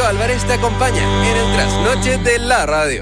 Álvarez te acompaña en el trasnoche de la radio.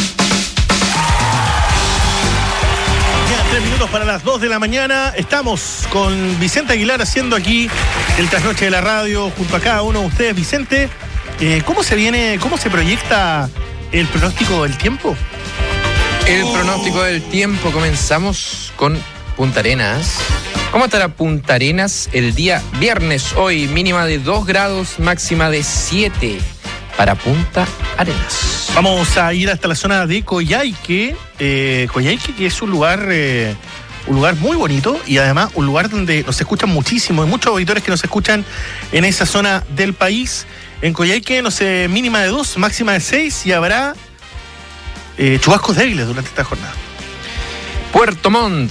Ya 3 minutos para las 2 de la mañana. Estamos con Vicente Aguilar haciendo aquí el trasnoche de la radio junto a cada uno de ustedes. Vicente, ¿cómo se proyecta el pronóstico del tiempo? El pronóstico del tiempo, comenzamos con Punta Arenas. ¿Cómo estará Punta Arenas el día viernes? Hoy mínima de 2 grados, máxima de 7 para Punta Arenas. Vamos a ir hasta la zona de Coyhaique. Coyhaique, que es un lugar muy bonito y además un lugar donde nos escuchan muchísimo. Hay muchos auditores que nos escuchan en esa zona del país. En Coyhaique, mínima de 2, máxima de 6 y habrá chubascos débiles durante esta jornada. Puerto Montt.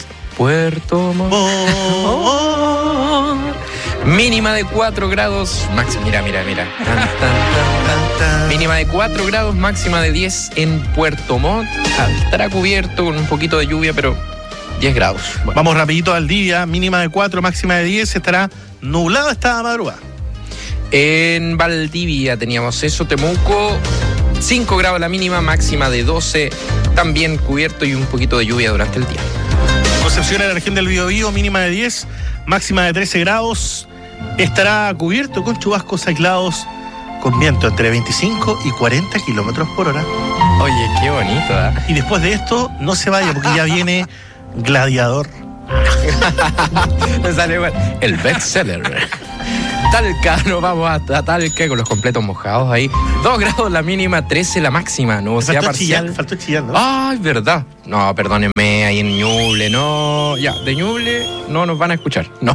Mínima de 4 grados, máxima, mira. Mínima de 4 grados, máxima de 10 en Puerto Montt. Estará cubierto con un poquito de lluvia, pero 10 grados. Bueno. Vamos rapidito al día, mínima de 4, máxima de 10, estará nublado esta madrugada. En Valdivia teníamos eso, Temuco, 5 grados la mínima, máxima de 12, también cubierto y un poquito de lluvia durante el día. Concepción, en la región del Biobío, mínima de 10, máxima de 13 grados. Estará cubierto con chubascos aislados con viento entre 25 y 40 kilómetros por hora. Oye, qué bonito, ¿eh? Y después de esto, no se vaya porque ya viene Gladiador. Me sale igual. El bestseller. Talca, nos vamos hasta Talca con los completos mojados ahí. 2 grados la mínima, 13 la máxima. Nubosidad parcial. Faltó chillar, ¿no? Ay, verdad. No, perdónenme, ahí en Ñuble, no. Ya, de Ñuble no nos van a escuchar. No.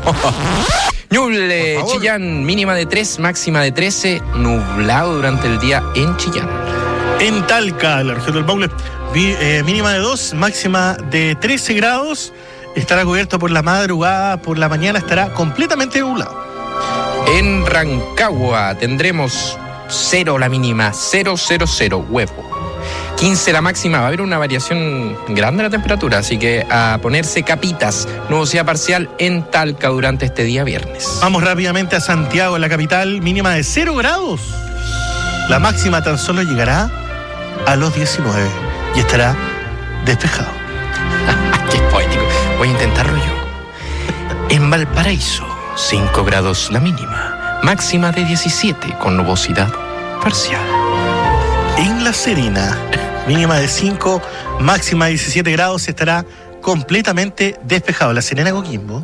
Ñuble, Chillán, mínima de 3, máxima de 13. Nublado durante el día en Chillán. En Talca, la región del Maule, mínima de 2, máxima de 13 grados. Estará cubierto por la madrugada, por la mañana estará completamente nublado. En Rancagua tendremos 0 la mínima, 0, huevo. 15 la máxima, va a haber una variación grande de la temperatura, así que a ponerse capitas. Nubosidad parcial en Talca durante este día viernes. Vamos rápidamente a Santiago, en la capital, mínima de 0 grados. La máxima tan solo llegará a los 19 y estará despejado. Qué poético. Voy a intentarlo yo. En Valparaíso, 5 grados la mínima, máxima de 17 con nubosidad parcial. En La Serena, mínima de 5, máxima de 17 grados, estará completamente despejado. La Serena, Coquimbo.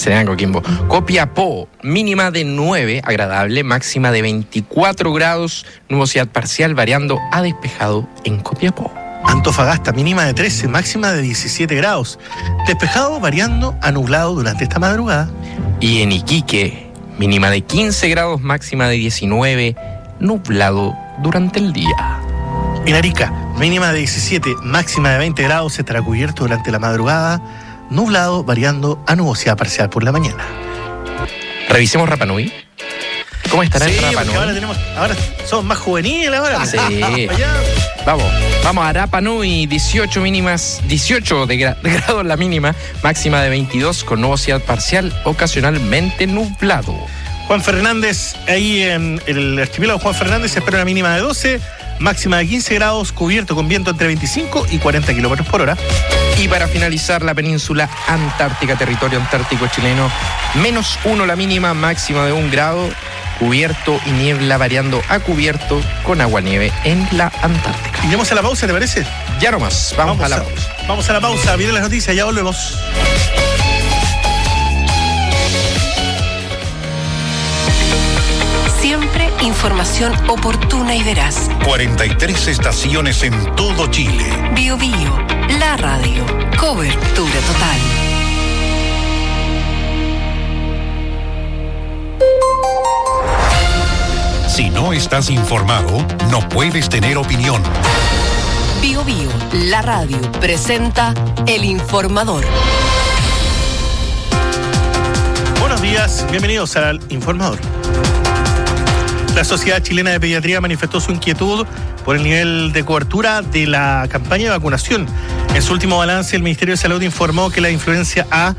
Copiapó, mínima de 9, agradable, máxima de 24 grados, nubosidad parcial variando a despejado en Copiapó. Antofagasta, mínima de 13, máxima de 17 grados. Despejado variando a nublado durante esta madrugada. Y en Iquique, mínima de 15 grados, máxima de 19, nublado durante el día. En Arica, mínima de 17, máxima de 20 grados, estará cubierto durante la madrugada. Nublado variando a nubosidad parcial por la mañana. Revisemos Rapa Nui. ¿Cómo estará en Rapa Nui? Ahora somos más juveniles ahora. Sí. Vamos a Rapa Nui, 18 mínimas, 18 de grados la mínima, máxima de 22 con nubosidad parcial, ocasionalmente nublado. Juan Fernández, ahí en el archipiélago Juan Fernández se espera una mínima de 12, máxima de 15 grados, cubierto con viento entre 25 y 40 kilómetros por hora. Y para finalizar, la península antártica, territorio antártico chileno, -1 la mínima, máxima de 1 grado, cubierto y niebla variando a cubierto con agua-nieve en la Antártica. Iremos a la pausa, ¿te parece? Ya nomás, vamos a la pausa. Vamos a la pausa, vienen las noticias, ya volvemos. Siempre información oportuna y veraz. 43 estaciones en todo Chile. Biobío, la radio, cobertura total. Si no estás informado, no puedes tener opinión. Biobío, la radio, presenta El Informador. Buenos días, bienvenidos al Informador. La Sociedad Chilena de Pediatría manifestó su inquietud por el nivel de cobertura de la campaña de vacunación. En su último balance, el Ministerio de Salud informó que la influenza A,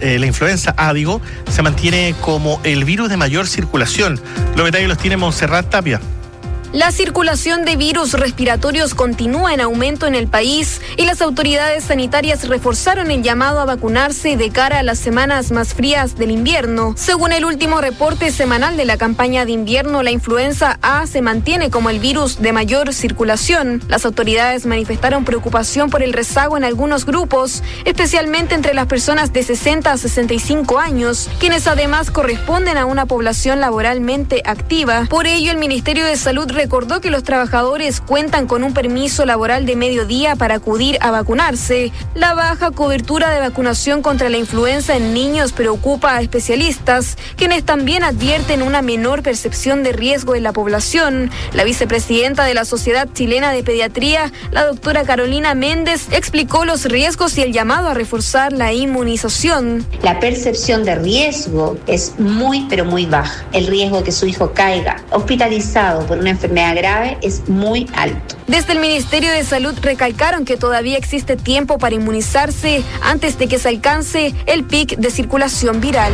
se mantiene como el virus de mayor circulación. Los detalles los tiene Montserrat Tapia. La circulación de virus respiratorios continúa en aumento en el país y las autoridades sanitarias reforzaron el llamado a vacunarse de cara a las semanas más frías del invierno. Según el último reporte semanal de la campaña de invierno, la influenza A se mantiene como el virus de mayor circulación. Las autoridades manifestaron preocupación por el rezago en algunos grupos, especialmente entre las personas de 60 a 65 años, quienes además corresponden a una población laboralmente activa. Por ello, el Ministerio de Salud recordó que los trabajadores cuentan con un permiso laboral de mediodía para acudir a vacunarse. La baja cobertura de vacunación contra la influenza en niños preocupa a especialistas, quienes también advierten una menor percepción de riesgo en la población. La vicepresidenta de la Sociedad Chilena de Pediatría, la doctora Carolina Méndez, explicó los riesgos y el llamado a reforzar la inmunización. La percepción de riesgo es muy, pero muy baja. El riesgo de que su hijo caiga hospitalizado por una enfermedad grave es muy alto. Desde el Ministerio de Salud recalcaron que todavía existe tiempo para inmunizarse antes de que se alcance el pic de circulación viral.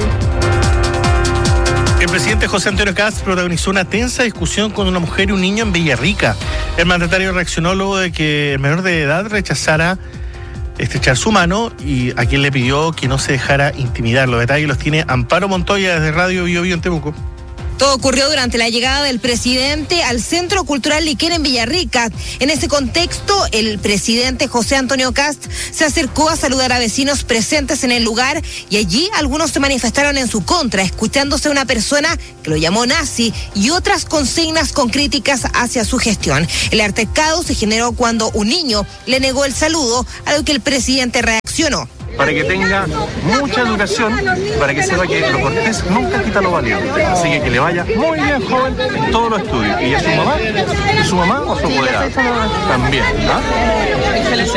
El presidente José Antonio Kast protagonizó una tensa discusión con una mujer y un niño en Villarrica. El mandatario reaccionó luego de que el menor de edad rechazara estrechar su mano y a quien le pidió que no se dejara intimidar. Los detalles los tiene Amparo Montoya desde Radio Bio Bio en Temuco. Todo ocurrió durante la llegada del presidente al Centro Cultural Liquén en Villarrica. En ese contexto, el presidente José Antonio Kast se acercó a saludar a vecinos presentes en el lugar y allí algunos se manifestaron en su contra, escuchándose a una persona que lo llamó nazi y otras consignas con críticas hacia su gestión. El altercado se generó cuando un niño le negó el saludo, a lo que el presidente reaccionó. Para que tenga mucha educación, para que sepa que lo cortés nunca quita lo valiente. Así que le vaya muy bien, joven, en todos los estudios. Y a su mamá o su apoderada también, ¿ah?